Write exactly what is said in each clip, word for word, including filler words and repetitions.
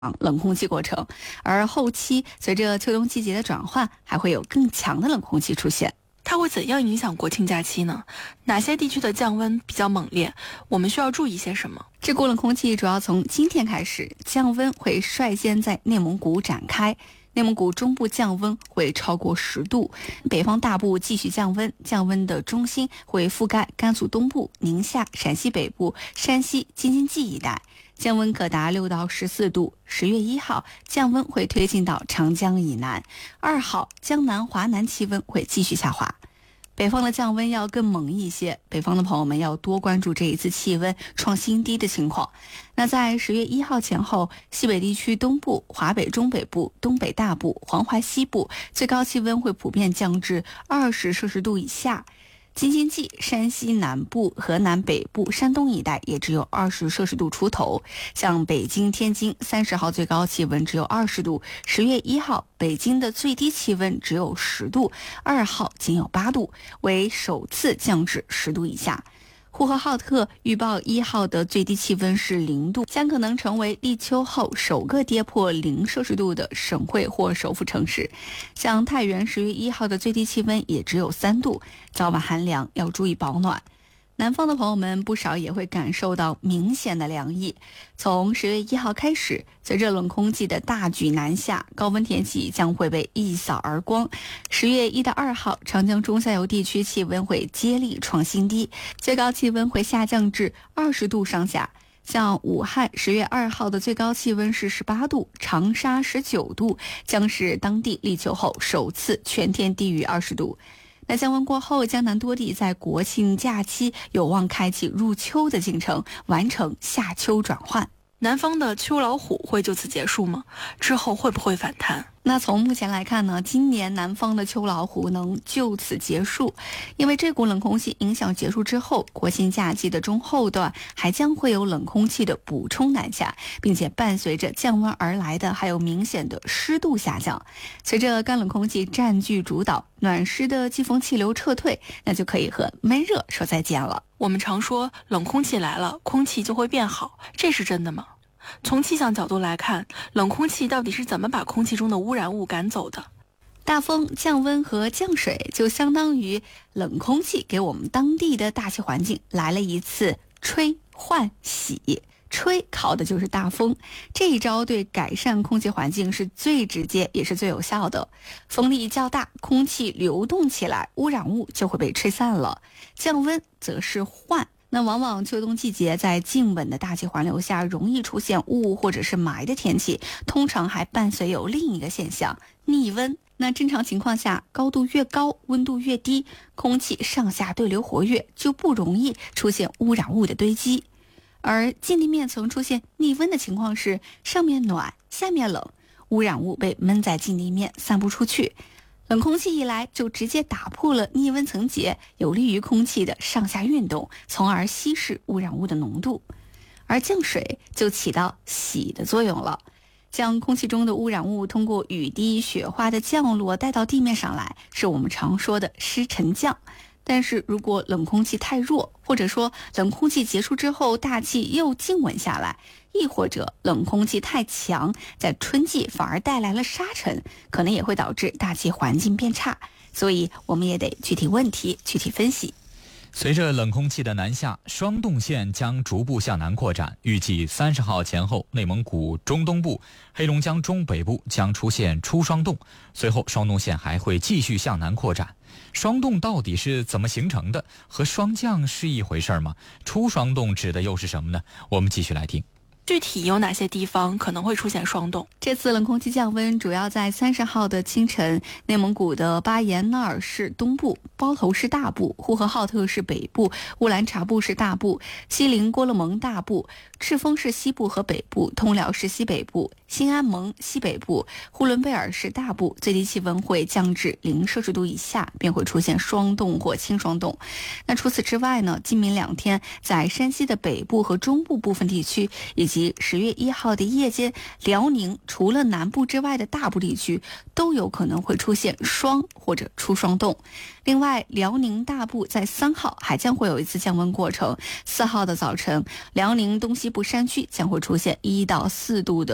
冷空气过程，而后期随着秋冬季节的转换，还会有更强的冷空气出现。 它会怎样影响国庆假期呢？哪些地区的降温比较猛烈？我们需要注意些什么？ 这股冷空气主要从今天开始，降温会率先在内蒙古展开。内蒙古中部降温会超过十度，北方大部继续降温，降温的中心会覆盖甘肃东部、宁夏、陕西北部、山西、京津冀一带，降温可达六到十四度。十月一号，降温会推进到长江以南。二号，江南、华南气温会继续下滑。北方的降温要更猛一些，北方的朋友们要多关注这一次气温创新低的情况。那在十月一号前后，西北地区东部、华北中北部、东北大部、黄淮西部最高气温会普遍降至二十摄氏度以下。京津冀、山西南部、河南北部、山东一带也只有二十摄氏度出头。像北京、天津三十号最高气温只有二十度，十月一号北京的最低气温只有十度，二号仅有八度，为首次降至十度以下。呼和浩特预报一号的最低气温是零度，将可能成为立秋后首个跌破零摄氏度的省会或首府城市。像太原十月一号的最低气温也只有三度，早晚寒凉，要注意保暖。南方的朋友们不少也会感受到明显的凉意。从十月一号开始，随着冷空气的大举南下，高温天气将会被一扫而光。十月一到二号，长江中下游地区气温会接力创新低，最高气温会下降至二十度上下。像武汉十月二号的最高气温是十八度，长沙十九度，将是当地立秋后首次全天低于二十度。那降温过后，江南多地在国庆假期有望开启入秋的进程，完成夏秋转换。 南方的秋老虎会就此结束吗？之后会不会反弹？ 那从目前来看呢，今年南方的秋老虎能就此结束，因为这股冷空气影响结束之后，国庆假期的中后段还将会有冷空气的补充南下，并且伴随着降温而来的还有明显的湿度下降。随着干冷空气占据主导，暖湿的季风气流撤退，那就可以和闷热说再见了。 我们常说冷空气来了，空气就会变好，这是真的吗？从气象角度来看，冷空气到底是怎么把空气中的污染物赶走的？ 大风、降温和降水就相当于冷空气给我们当地的大气环境来了一次吹换洗。吹靠的就是大风，这一招对改善空气环境是最直接也是最有效的。风力较大，空气流动起来，污染物就会被吹散了。降温则是换，那往往秋冬季节在静稳的大气环流下容易出现雾或者是霾的天气，通常还伴随有另一个现象，逆温。那正常情况下，高度越高，温度越低，空气上下对流活跃，就不容易出现污染物的堆积。而近地面层出现逆温的情况是，上面暖，下面冷，污染物被闷在近地面散不出去，冷空气一来就直接打破了逆温层结，有利于空气的上下运动，从而稀释污染物的浓度。而降水就起到洗的作用了，将空气中的污染物通过雨滴、雪花的降落带到地面上来，是我们常说的湿沉降。但是如果冷空气太弱，或者说冷空气结束之后大气又静稳下来，亦或者冷空气太强，在春季反而带来了沙尘，可能也会导致大气环境变差。所以我们也得具体问题具体分析。 随着冷空气的南下，霜冻线将逐步向南扩展，预计三十号前后，内蒙古中东部、黑龙江中北部将出现初霜冻，随后霜冻线还会继续向南扩展。霜冻到底是怎么形成的？和霜降是一回事吗？初霜冻指的又是什么呢？我们继续来听。 具体有哪些地方可能会出现霜冻？ 这次冷空气降温主要在三十号的清晨，内蒙古的巴彦淖尔市东部、包头市大部、呼和浩特市北部、乌兰察布市大部、锡林郭勒盟大部、赤峰市西部和北部、通辽市西北部、新安盟西北部、呼伦贝尔市大部，最低气温会降至零摄氏度以下，便会出现霜冻或轻霜冻。那除此之外呢，今明两天在山西的北部和中部部分地区，以及十月一号的夜间，辽宁除了南部之外的大部地区都有可能会出现霜或者初霜冻。另外，辽宁大部在三号还将会有一次降温过程。四号的早晨，辽宁东西部山区将会出现一到四度的低温天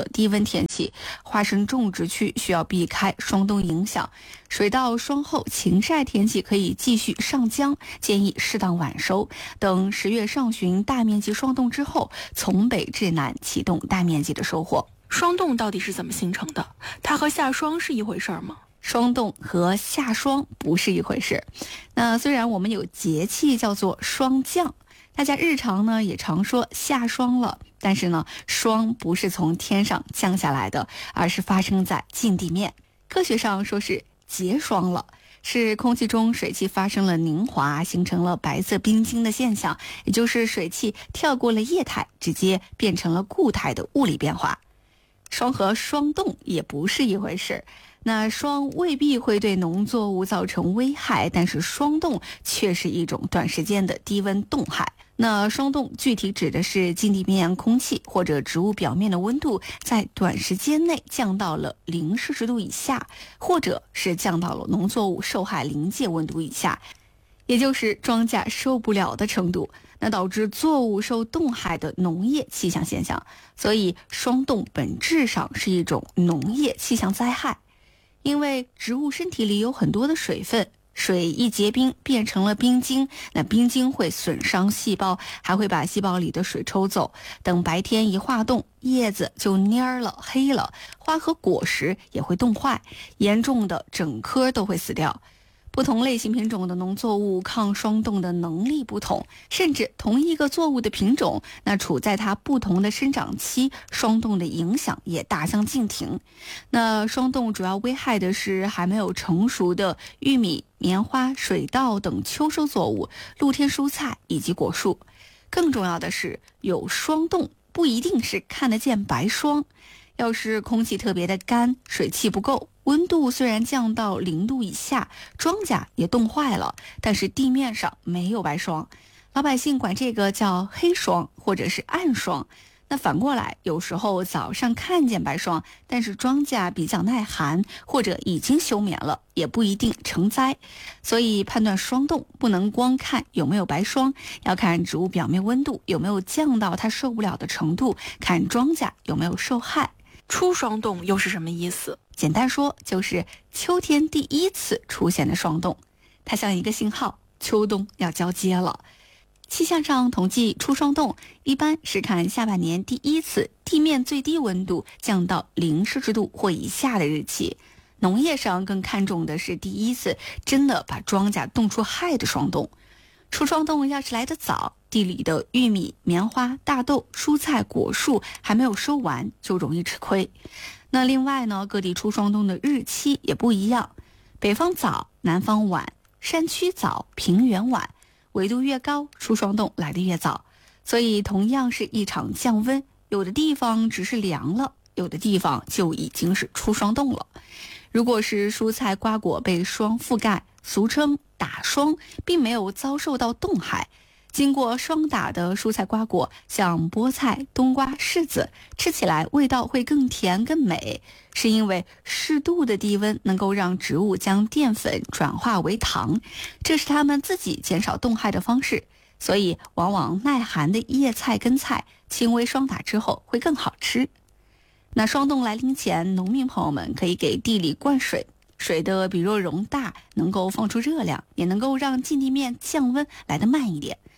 天气，花生种植区需要避开霜冻影响。水稻霜后晴晒天气可以继续上浆，建议适当晚收。等十月上旬大面积霜冻之后，从北至南启动大面积的收获。 霜冻到底是怎么形成的？它和下霜是一回事儿吗？ 霜冻和下霜不是一回事。那虽然我们有节气叫做霜降，大家日常呢也常说下霜了，但是呢，霜不是从天上降下来的，而是发生在近地面。科学上说是结霜了，是空气中水汽发生了凝华，形成了白色冰晶的现象，也就是水汽跳过了液态，直接变成了固态的物理变化。霜和霜冻也不是一回事。那霜未必会对农作物造成危害，但是霜冻却是一种短时间的低温冻害。那霜冻具体指的是近地面空气或者植物表面的温度在短时间内降到了零摄氏度以下，或者是降到了农作物受害临界温度以下，也就是庄稼受不了的程度，那导致作物受冻害的农业气象现象。所以霜冻本质上是一种农业气象灾害。因为植物身体里有很多的水分，水一结冰变成了冰晶，那冰晶会损伤细胞，还会把细胞里的水抽走。等白天一化冻，叶子就蔫了黑了，花和果实也会冻坏，严重的整棵都会死掉。不同类型品种的农作物抗霜冻的能力不同，甚至同一个作物的品种，那处在它不同的生长期，霜冻的影响也大相径庭。那霜冻主要危害的是还没有成熟的玉米、棉花、水稻等秋收作物、露天蔬菜以及果树。更重要的是，有霜冻不一定是看得见白霜。要是空气特别的干，水汽不够，温度虽然降到零度以下，庄稼也冻坏了，但是地面上没有白霜，老百姓管这个叫黑霜或者是暗霜。那反过来，有时候早上看见白霜，但是庄稼比较耐寒或者已经休眠了，也不一定成灾。所以判断霜冻不能光看有没有白霜，要看植物表面温度有没有降到它受不了的程度，看庄稼有没有受害。 初霜冻又是什么意思？ 简单说，就是秋天第一次出现的霜冻，它像一个信号，秋冬要交接了。气象上统计初霜冻，一般是看下半年第一次地面最低温度降到零摄氏度或以下的日期。农业上更看重的是第一次真的把庄稼冻出害的霜冻。初霜冻要是来得早，地里的玉米、棉花、大豆、蔬菜、果树还没有收完，就容易吃亏。那另外呢，各地初霜冻的日期也不一样，北方早，南方晚，山区早，平原晚，纬度越高，初霜冻来得越早。所以同样是一场降温，有的地方只是凉了，有的地方就已经是初霜冻了。如果是蔬菜瓜果被霜覆盖，俗称打霜，并没有遭受到冻害，经过霜打的蔬菜瓜果，像菠菜、冬瓜、柿子，吃起来味道会更甜更美，是因为适度的低温能够让植物将淀粉转化为糖，这是它们自己减少冻害的方式。所以往往耐寒的叶菜、根菜，轻微霜打之后会更好吃。那霜冻来临前，农民朋友们可以给地里灌水，水的比若容大，能够放出热量，也能够让近地面降温来得慢一点。